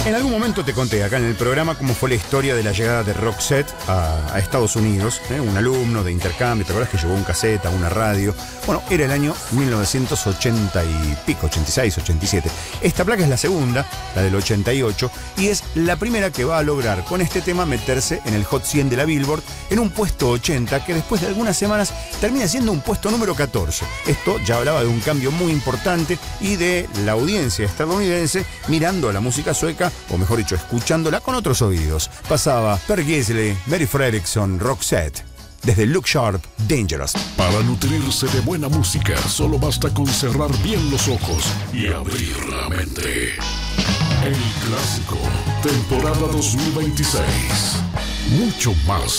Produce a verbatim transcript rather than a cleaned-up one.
En algún momento te conté acá en el programa cómo fue la historia de la llegada de Roxette a, a Estados Unidos, ¿eh? Un alumno de intercambio, ¿te acuerdas que llevó un cassette a una radio? Bueno, era el año mil novecientos ochenta y pico, ochenta y seis, ochenta y siete. Esta placa es la segunda, la del ochenta y ocho, y es la primera que va a lograr con este tema meterse en el Hot cien de la Billboard en un puesto ochenta que después de algunas semanas termina siendo un puesto número catorce. Esto ya hablaba de un cambio muy importante y de la audiencia estadounidense mirando a la música sueca, o mejor dicho, escuchándola con otros oídos. Pasaba Per Gessle, Mary Fredriksson, Roxette, desde Look Sharp, Dangerous. Para nutrirse de buena música, solo basta con cerrar bien los ojos y abrir la mente. El Clásico, temporada dos mil veintiséis. Mucho más